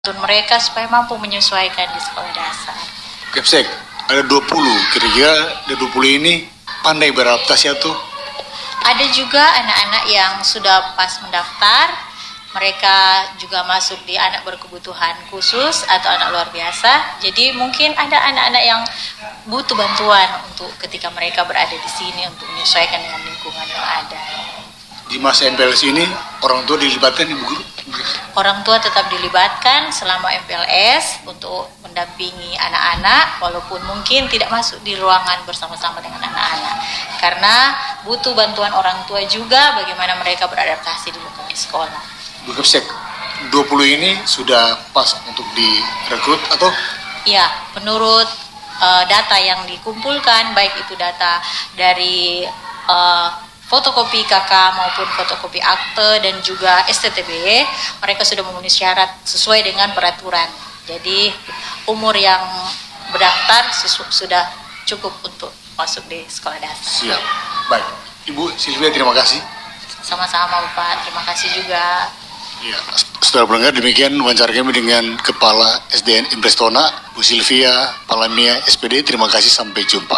mereka supaya mampu menyesuaikan di sekolah dasar. Kepsek, ada 20, kira-kira ada 20 ini pandai beradaptasi atau? Ada juga anak-anak yang sudah pas mendaftar, mereka juga masuk di anak berkebutuhan khusus atau anak luar biasa. Jadi mungkin ada anak-anak yang butuh bantuan untuk ketika mereka berada di sini untuk menyesuaikan dengan lingkungan yang ada. Di masa MPLS ini orang tua dilibatkan Ibu Guru? Orang tua tetap dilibatkan selama MPLS untuk mendampingi anak-anak walaupun mungkin tidak masuk di ruangan bersama-sama dengan anak-anak. Karena butuh bantuan orang tua juga bagaimana mereka beradaptasi di lingkungan sekolah. Bu Kepsek, 20 ini sudah pas untuk direkrut atau? Ya, menurut data yang dikumpulkan, baik itu data dari fotokopi KK maupun fotokopi akte dan juga STTB, mereka sudah memenuhi syarat sesuai dengan peraturan. Jadi umur yang berdaftar sudah cukup untuk masuk di sekolah dasar. Siap. Baik, Ibu Silvia terima kasih. Sama-sama Bapak, terima kasih juga. Ya, saudara pendengar, demikian wawancara kami dengan Kepala SDN Imprestona, Bu Silvia Palamia SPD. Terima kasih, sampai jumpa.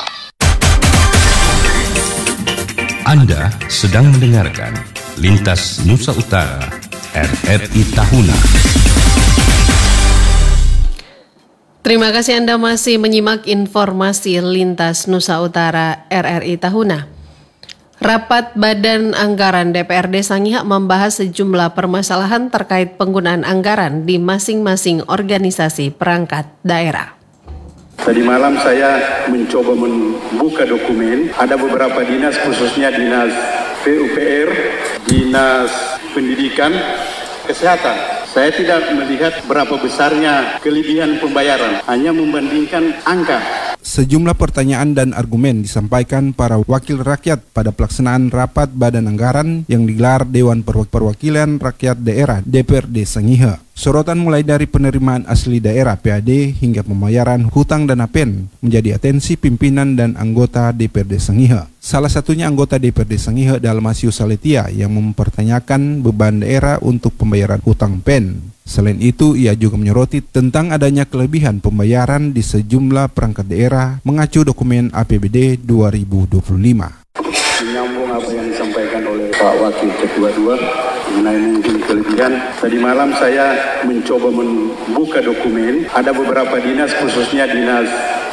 Anda sedang mendengarkan Lintas Nusa Utara RRI Tahuna. Terima kasih Anda masih menyimak informasi Lintas Nusa Utara RRI Tahuna. Rapat Badan Anggaran DPRD Sangihe membahas sejumlah permasalahan terkait penggunaan anggaran di masing-masing organisasi perangkat daerah. Tadi malam saya mencoba membuka dokumen, ada beberapa dinas khususnya dinas PUPR, dinas pendidikan, kesehatan. Saya tidak melihat berapa besarnya kelebihan pembayaran, hanya membandingkan angka. Sejumlah pertanyaan dan argumen disampaikan para wakil rakyat pada pelaksanaan rapat Badan Anggaran yang digelar Dewan Perwakilan Rakyat Daerah DPRD Sangihe. Sorotan mulai dari penerimaan asli daerah PAD hingga pembayaran hutang dana PEN menjadi atensi pimpinan dan anggota DPRD Sangihe. Salah satunya anggota DPRD Sangihe Dalmasius Saletia yang mempertanyakan beban daerah untuk pembayaran hutang PEN. Selain itu, ia juga menyoroti tentang adanya kelebihan pembayaran di sejumlah perangkat daerah mengacu dokumen APBD 2025. Menyambung apa yang disampaikan oleh Pak Wakil Ketua 2 mengenai mungkin kelebihan. Tadi malam saya mencoba membuka dokumen, ada beberapa dinas khususnya dinas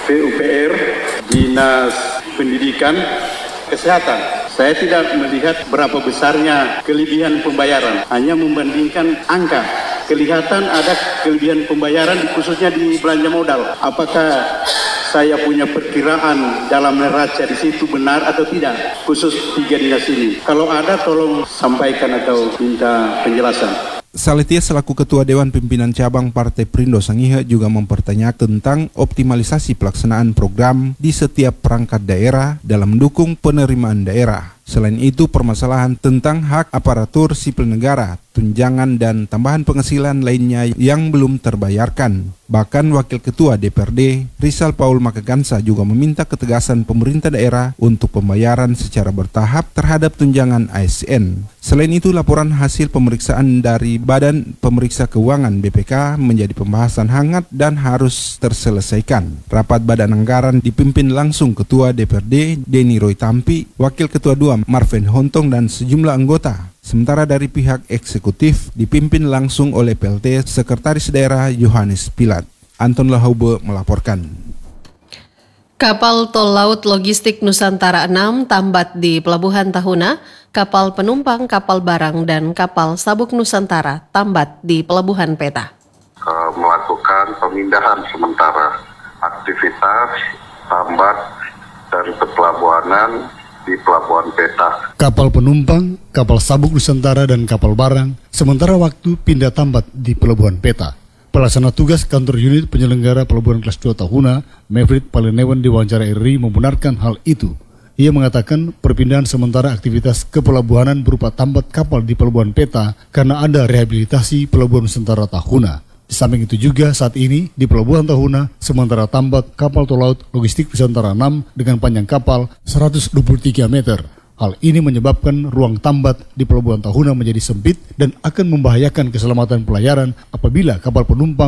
PUPR, dinas pendidikan, kesehatan. Saya tidak melihat berapa besarnya kelebihan pembayaran, hanya membandingkan angka. Kelihatan ada kelebihan pembayaran khususnya di belanja modal. Apakah saya punya perkiraan dalam neraca di situ benar atau tidak, khusus 3 dinas ini? Kalau ada tolong sampaikan atau minta penjelasan. Saletia selaku Ketua Dewan Pimpinan Cabang Partai Perindo Sangihe juga mempertanyakan tentang optimalisasi pelaksanaan program di setiap perangkat daerah dalam mendukung penerimaan daerah. Selain itu, permasalahan tentang hak aparatur sipil negara, tunjangan dan tambahan penghasilan lainnya yang belum terbayarkan. Bahkan Wakil Ketua DPRD Rizal Paul Makagansa juga meminta ketegasan pemerintah daerah untuk pembayaran secara bertahap terhadap tunjangan ASN. Selain itu, laporan hasil pemeriksaan dari Badan Pemeriksa Keuangan BPK menjadi pembahasan hangat dan harus terselesaikan. Rapat Badan Anggaran dipimpin langsung Ketua DPRD Denny Roy Tampi, Wakil Ketua 2 Marvin Hontong dan sejumlah anggota. Sementara dari pihak eksekutif dipimpin langsung oleh PLT Sekretaris Daerah Yohanes Pilat. Anton Lahaube melaporkan. Kapal tol laut logistik Nusantara 6 tambat di Pelabuhan Tahuna, kapal penumpang, kapal barang, dan kapal sabuk Nusantara tambat di Pelabuhan Peta. Melakukan pemindahan sementara aktivitas tambat dan kepelabuhanan di Pelabuhan Peta. Kapal penumpang, kapal sabuk Nusantara, dan kapal barang sementara waktu pindah tambat di Pelabuhan Peta. Pelaksana tugas kantor unit penyelenggara Pelabuhan Kelas 2 Tahuna, Mevrit Palenewan diwawancara RRI membenarkan hal itu. Ia mengatakan perpindahan sementara aktivitas kepelabuhanan berupa tambat kapal di Pelabuhan Peta karena ada rehabilitasi Pelabuhan Nusantara Tahuna. Di samping itu juga saat ini di Pelabuhan Tahuna sementara tambat kapal tol laut logistik Nusantara 6 dengan panjang kapal 123 meter. Hal ini menyebabkan ruang tambat di Pelabuhan Tahuna menjadi sempit dan akan membahayakan keselamatan pelayaran apabila kapal penumpang